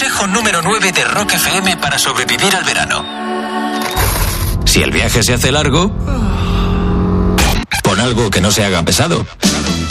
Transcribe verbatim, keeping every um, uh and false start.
Consejo número nueve de Rock F M para sobrevivir al verano. Si el viaje se hace largo, pon algo que no se haga pesado.